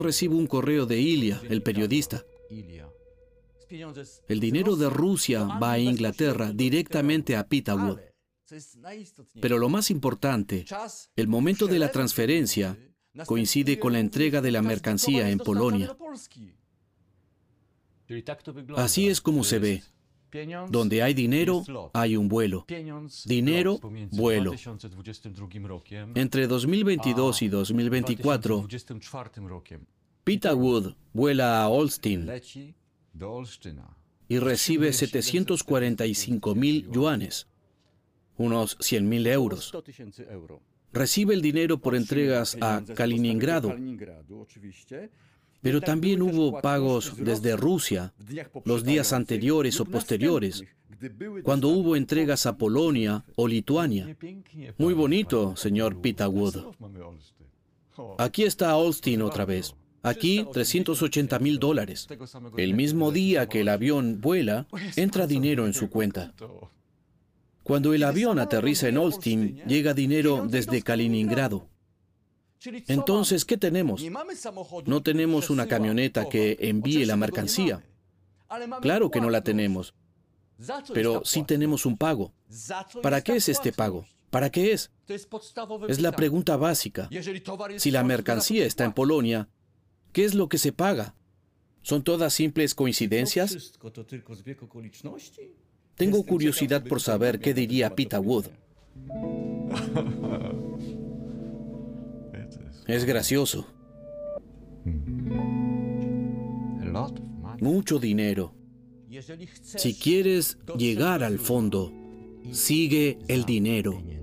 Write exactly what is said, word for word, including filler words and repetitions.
Recibo un correo de Ilya, el periodista. El dinero de Rusia va a Inglaterra directamente a Pittawood. Pero lo más importante, el momento de la transferencia coincide con la entrega de la mercancía en Polonia. Así es como se ve. Donde hay dinero, hay un vuelo. Dinero, vuelo. Entre dos mil veintidós y dos mil veinticuatro, Pittawood vuela a Olsztyn y recibe setecientos cuarenta y cinco mil yuanes, unos cien mil euros. Recibe el dinero por entregas a Kaliningrado, pero también hubo pagos desde Rusia los días anteriores o posteriores, cuando hubo entregas a Polonia o Lituania. Muy bonito, señor Pittawood. Aquí está Olsztyn otra vez. Aquí, trescientos ochenta mil dólares. El mismo día que el avión vuela, entra dinero en su cuenta. Cuando el avión aterriza en Olsztyn, llega dinero desde Kaliningrado. Entonces, ¿qué tenemos? No tenemos una camioneta que envíe la mercancía. Claro que no la tenemos. Pero sí tenemos un pago. ¿Para qué es este pago? ¿Para qué es? Es la pregunta básica. Si la mercancía está en Polonia, ¿qué es lo que se paga? ¿Son todas simples coincidencias? Tengo curiosidad por saber qué diría Pittawood. Es gracioso. Mucho dinero. Si quieres llegar al fondo, sigue el dinero.